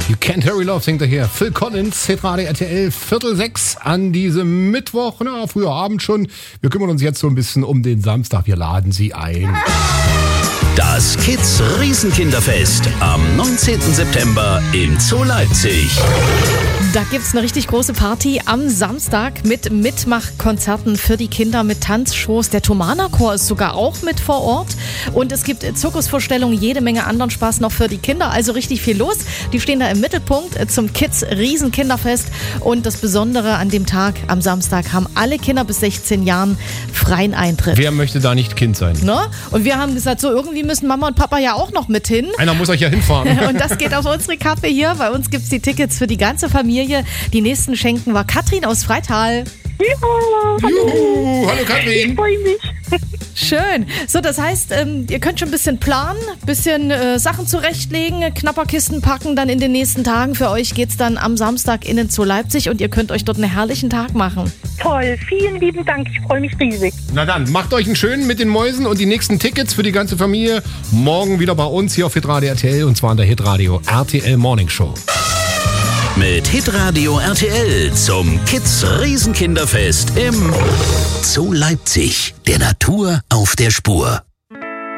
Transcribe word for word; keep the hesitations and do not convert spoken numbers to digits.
You Can't Hurry Love singt er hier. Phil Collins, Hitradio R T L, Viertel sechs an diesem Mittwoch. Na, früher Abend schon. Wir kümmern uns jetzt so ein bisschen um den Samstag. Wir laden Sie ein. Das Kids Riesenkinderfest am neunzehnten September im Zoo Leipzig. Da gibt's eine richtig große Party am Samstag mit Mitmachkonzerten für die Kinder mit Tanzshows. Der Thomanerchor ist sogar auch mit vor Ort. Und es gibt Zirkusvorstellungen, jede Menge anderen Spaß noch für die Kinder. Also richtig viel los. Die stehen da im Mittelpunkt zum Kids Riesenkinderfest. Und das Besondere an dem Tag, am Samstag, haben alle Kinder bis sechzehn Jahren freien Eintritt. Wer möchte da nicht Kind sein? Ne? Und wir haben gesagt, so irgendwie müssen Mama und Papa ja auch noch mit hin. Einer muss euch ja hinfahren. Und das geht auf unsere Kappe hier. Bei uns gibt's die Tickets für die ganze Familie. Die nächsten schenken war Katrin aus Freital. Ja, Juhu, hallo Katrin. ich freue mich. Schön. So, das heißt, ähm, ihr könnt schon ein bisschen planen, ein bisschen äh, Sachen zurechtlegen, Knapperkisten packen dann in den nächsten Tagen. Für euch geht's dann am Samstag in den Zoo Leipzig und ihr könnt euch dort einen herrlichen Tag machen. Toll, vielen lieben Dank, ich freue mich riesig. Na dann, macht euch einen schönen mit den Mäusen und die nächsten Tickets für die ganze Familie morgen wieder bei uns hier auf Hitradio R T L und zwar in der Hitradio R T L Morning Show. Mit Hitradio R T L zum Kids Riesenkinderfest im Zoo Leipzig. Der Natur auf der Spur.